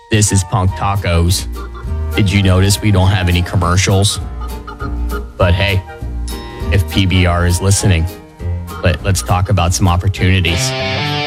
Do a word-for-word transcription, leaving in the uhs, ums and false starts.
This is Punk Tacos. Did you notice we don't have any commercials? But hey, if P B R is listening, let, let's talk about some opportunities.